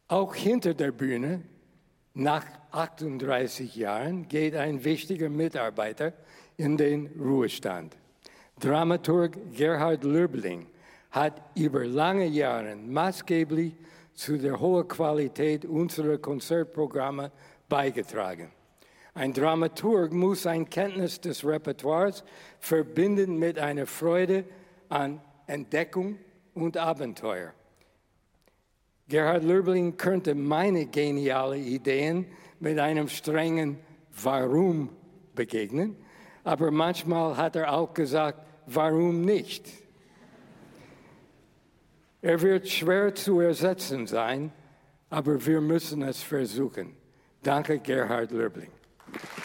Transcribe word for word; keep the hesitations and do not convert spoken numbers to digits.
Auch hinter der Bühne, nach achtunddreißig Jahren, geht ein wichtiger Mitarbeiter in den Ruhestand. Dramaturg Gerhard Löbling hat über lange Jahre maßgeblich zu der hohen Qualität unserer Konzertprogramme beigetragen. Ein Dramaturg muss eine Kenntnis des Repertoires verbinden mit einer Freude an Entdeckung und Abenteuer. Gerhard Löbling könnte meine genialen Ideen mit einem strengen Warum begegnen, aber manchmal hat er auch gesagt, warum nicht? Er wird schwer zu ersetzen sein, aber wir müssen es versuchen. Danke, Gerhard Löbling.